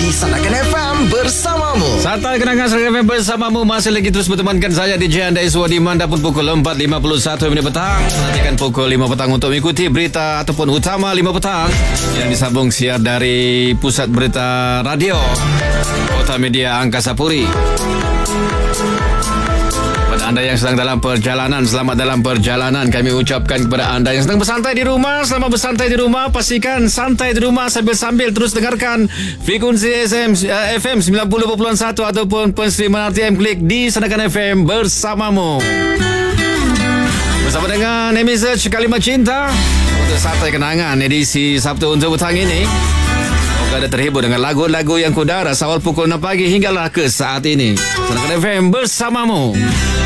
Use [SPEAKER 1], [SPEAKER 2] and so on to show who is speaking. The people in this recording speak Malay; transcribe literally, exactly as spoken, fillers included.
[SPEAKER 1] di Sanakan F M bersamamu.
[SPEAKER 2] Santai Kenangan Sanakan F M bersamamu. Masih lagi terus bertemankan saya D J Anda Iswadi Manda pun pukul empat lima puluh satu minit petang. Nantikan pukul lima petang untuk mengikuti berita ataupun utama lima petang yang disambung siar dari Pusat Berita Radio Kota Media Angkasa Puri. Anda yang sedang dalam perjalanan, selamat dalam perjalanan. Kami ucapkan kepada anda yang sedang bersantai di rumah, selamat bersantai di rumah. Pastikan santai di rumah sambil-sambil terus dengarkan frekuensi S M, uh, F M sembilan puluh perpuluhan satu ataupun penstreaman R T M Klik di Sanakan F M bersamamu. Bersama dengan Amy Search Kalimat Cinta untuk Santai Kenangan edisi Sabtu untuk petang ini. Semoga anda terhibur dengan lagu-lagu yang kudara awal pukul enam pagi hinggalah ke saat ini. Sanakan F M bersamamu.